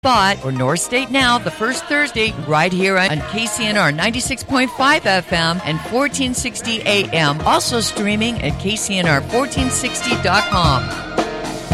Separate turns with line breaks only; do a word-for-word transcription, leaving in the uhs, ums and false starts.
Spot or North State Now the first Thursday right here on K C N R ninety-six point five F M and fourteen sixty A M. Also streaming at K C N R fourteen sixty dot com.